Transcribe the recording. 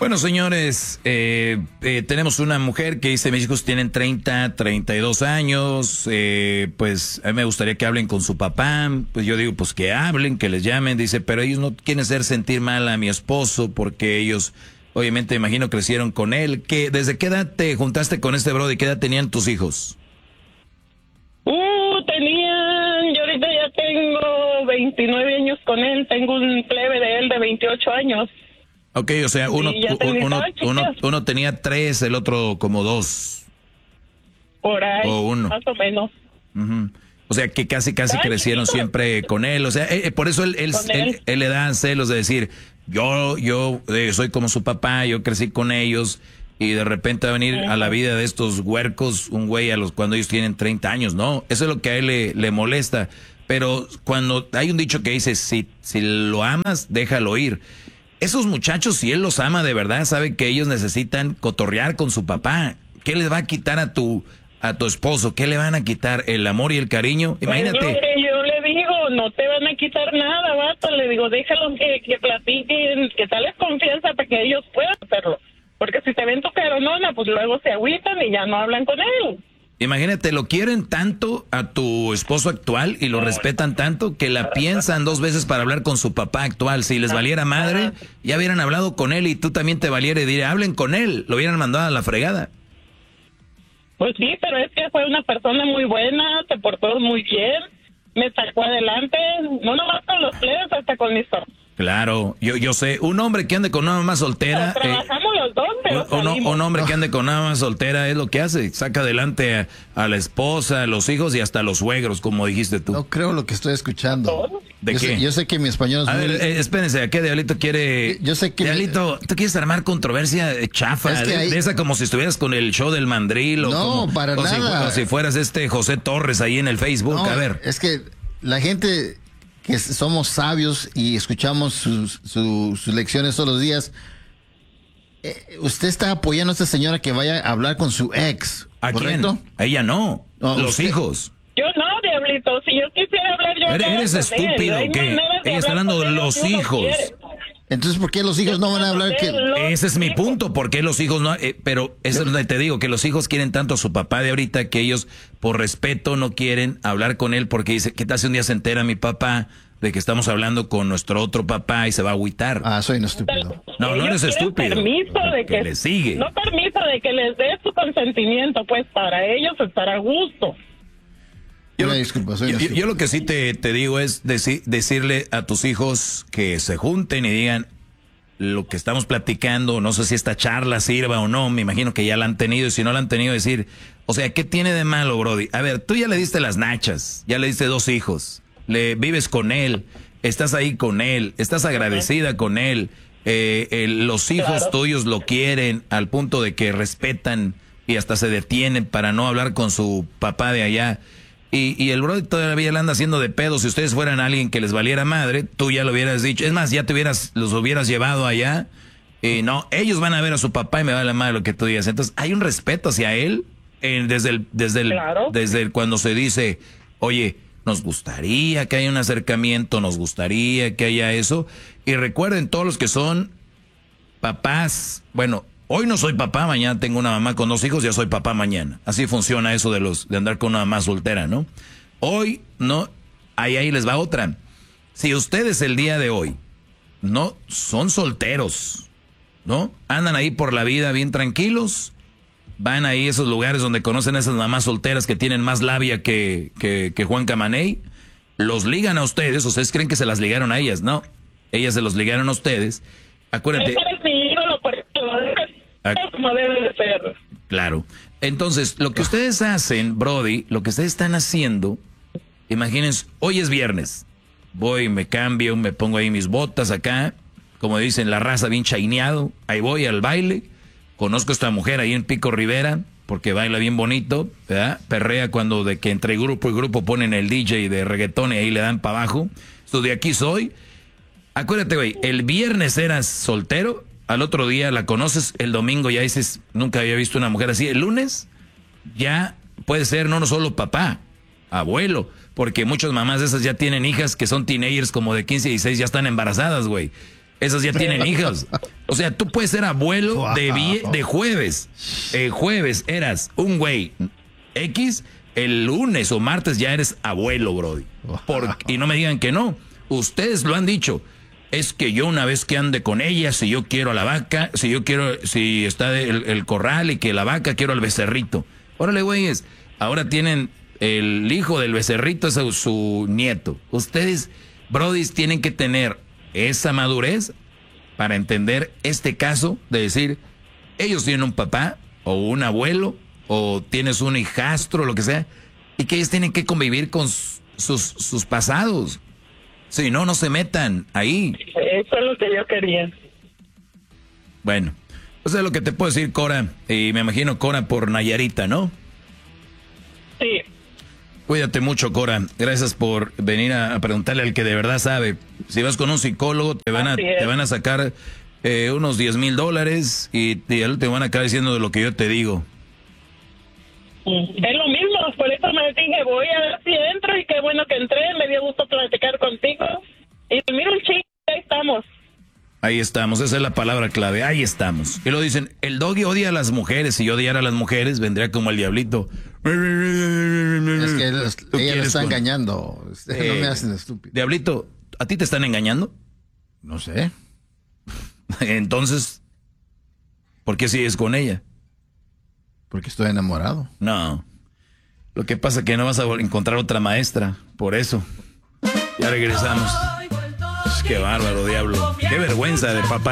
Bueno, señores, tenemos una mujer que dice, mis hijos tienen 30, 32 años, pues a mí me gustaría que hablen con su papá. Pues yo digo, pues que hablen, que les llamen. Dice, pero ellos no quieren hacer sentir mal a mi esposo porque ellos, obviamente, imagino, crecieron con él. ¿Desde qué edad te juntaste con este brody? ¿Qué edad tenían tus hijos? Yo ahorita ya tengo 29 años con él, tengo un plebe de él de 28 años. Ok, o sea, uno tenía 3, el otro como 2. Por ahí, o 1. más o menos. Uh-huh. O sea, que casi crecieron siempre con él. O sea, por eso él le da celos de decir, yo soy como su papá, yo crecí con ellos, y de repente va a venir a la vida de estos huercos un güey cuando ellos tienen 30 años, ¿no? Eso es lo que a él le molesta. Pero cuando hay un dicho que dice, si lo amas, déjalo ir. Esos muchachos, si él los ama de verdad, sabe que ellos necesitan cotorrear con su papá. ¿Qué les va a quitar a tu esposo? ¿Qué le van a quitar? ¿El amor y el cariño? Imagínate. Pues yo le digo, no te van a quitar nada, vato. Le digo, déjalos que platiquen, que dales confianza para que ellos puedan hacerlo. Porque si te ven tu caronona, pues luego se agüitan y ya no hablan con él. Imagínate, lo quieren tanto a tu esposo actual y lo respetan tanto que la piensan 2 veces para hablar con su papá actual. Si les valiera madre, ya hubieran hablado con él y tú también te valiera y diría, hablen con él, lo hubieran mandado a la fregada. Pues sí, pero es que fue una persona muy buena, se portó muy bien, me sacó adelante, no nomás con los plebes, hasta con mis papás. Claro, yo sé, un hombre que ande con una mamá soltera... trabajamos los dos, pero un hombre que ande con una mamá soltera es lo que hace, saca adelante a la esposa, a los hijos y hasta a los suegros, como dijiste tú. No creo lo que estoy escuchando. ¿De qué? Yo sé que mi español es a ver, espérense, ¿a qué Diablito quiere...? Yo sé que... Diablito, ¿tú quieres armar controversia chafa? De esa como si estuvieras con el show del mandril o no, para nada. O si fueras José Torres ahí en el Facebook, no, a ver. Es que la gente... que somos sabios y escuchamos sus lecciones todos los días. Usted está apoyando a esta señora que vaya a hablar con su ex, ¿a ¿correcto? quién? A ella no, los hijos. Yo no, Diablito, si yo quisiera hablar yo... ¿Eres estúpido o qué? Ella está hablando de los hijos. Entonces, ¿por qué los hijos no van a hablar? Ese es mi punto, ¿por qué los hijos no? Pero eso es donde te digo, que los hijos quieren tanto a su papá de ahorita que ellos, por respeto, no quieren hablar con él porque dice, ¿qué tal si un día se entera mi papá de que estamos hablando con nuestro otro papá y se va a agüitar? Soy un estúpido. No eres estúpido. Permiso de que le sigue. No permiso de que les dé su consentimiento, pues para ellos estar a gusto. Yo lo que sí te digo es decirle a tus hijos que se junten y digan lo que estamos platicando. No sé si esta charla sirva o no, me imagino que ya la han tenido, y si no la han tenido, decir, o sea, ¿qué tiene de malo, Brody? A ver, tú ya le diste las nachas, ya le diste 2 hijos, vives con él, estás ahí con él, estás agradecida con él, los hijos tuyos lo quieren al punto de que respetan y hasta se detienen para no hablar con su papá de allá. Y el Brody todavía le anda haciendo de pedo. Si ustedes fueran alguien que les valiera madre, tú ya lo hubieras dicho. Es más, ya los hubieras llevado allá. No, ellos van a ver a su papá y me vale la madre lo que tú digas. Entonces, hay un respeto hacia él desde cuando se dice, oye, nos gustaría que haya un acercamiento, nos gustaría que haya eso. Y recuerden, todos los que son papás, bueno, hoy no soy papá, mañana tengo una mamá con 2 hijos, ya soy papá mañana. Así funciona eso de andar con una mamá soltera, ¿no? Hoy, no, ahí les va otra. Si ustedes el día de hoy no son solteros, ¿no? Andan ahí por la vida bien tranquilos, van ahí a esos lugares donde conocen a esas mamás solteras que tienen más labia que Juan Camaney, los ligan a ustedes, ustedes creen que se las ligaron a ellas, ¿no? Ellas se los ligaron a ustedes. Acuérdate. Como debe de ser. Claro. Entonces, lo que ustedes hacen, Brody, lo que ustedes están haciendo, imagínense, hoy es viernes. Voy, me cambio, me pongo ahí mis botas acá, como dicen, la raza bien chaineado. Ahí voy al baile. Conozco a esta mujer ahí en Pico Rivera, porque baila bien bonito, ¿verdad? Perrea cuando de que entre grupo y grupo ponen el DJ de reggaetón y ahí le dan para abajo. Esto de aquí soy. Acuérdate, güey, el viernes eras soltero. Al otro día la conoces, el domingo ya dices, nunca había visto una mujer así. El lunes ya puede ser no solo papá, abuelo, porque muchas mamás de esas ya tienen hijas que son teenagers como de 15 y 16, ya están embarazadas, güey. Esas ya tienen hijos. O sea, tú puedes ser abuelo de jueves. Jueves eras un güey X, el lunes o martes ya eres abuelo, brody. Y no me digan que no. Ustedes lo han dicho. Es que yo una vez que ande con ella, si yo quiero a la vaca, si está el corral y que la vaca, quiero al becerrito. Órale, güeyes, ahora tienen el hijo del becerrito, es su nieto. Ustedes, brodis, tienen que tener esa madurez para entender este caso de decir, ellos tienen un papá o un abuelo o tienes un hijastro, lo que sea, y que ellos tienen que convivir con sus pasados. Si no, no se metan ahí. Eso es lo que yo quería. Bueno, eso es lo que te puedo decir, Cora. Y me imagino, Cora, por Nayarita, ¿no? Sí. Cuídate mucho, Cora. Gracias por venir a preguntarle al que de verdad sabe. Si vas con un psicólogo, te van a sacar unos $10,000 y te van a acabar diciendo de lo que yo te digo. Es lo mismo, por eso me dije, voy a ver si entro y qué bueno que entré, me dio gusto platicar contigo. Y mira un chico, ahí estamos. Ahí estamos, esa es la palabra clave, ahí estamos. Y lo dicen, el Doggy odia a las mujeres, si yo odiara a las mujeres, vendría como el diablito. Es que ella lo está engañando, no me hacen estúpido. Diablito, ¿a ti te están engañando? No sé. Entonces, ¿por qué sigues con ella? Porque estoy enamorado. No. Lo que pasa es que no vas a encontrar otra maestra. Por eso. Ya regresamos. Qué bárbaro, diablo. Qué vergüenza de papá.